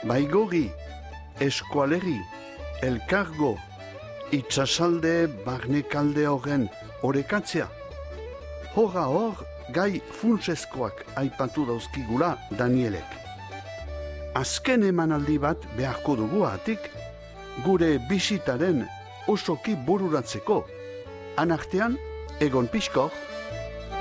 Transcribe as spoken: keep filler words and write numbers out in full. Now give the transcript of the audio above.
baigorri, eskualerri, elkargo, itxasalde barnekalde horren orekatzea. Horra hor, gai funtsezkoak aipatu dauzkigula Danielek. Azken emanaldi bat beharko dugu atik, gure bisitaren osoki bururatzeko. Anartean, Egon Pixkor,